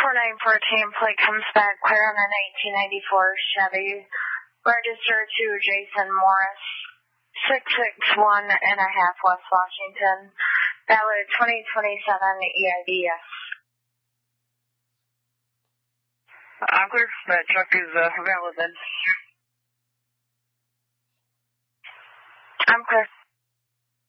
4914, plate comes back clear on a 1994 Chevy, registered to Jason Morris, 661 and a half West Washington, valid 2027 EIDS. I'm clear. That truck is valid then. I'm clear.